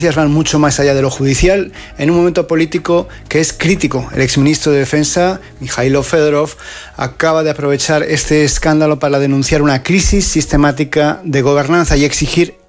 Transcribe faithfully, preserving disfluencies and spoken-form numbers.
van mucho más allá de lo judicial en un momento político que es crítico. El exministro de Defensa, Mikhailo Fedorov, acaba de aprovechar este escándalo para denunciar una crisis sistemática de gobernanza y exigir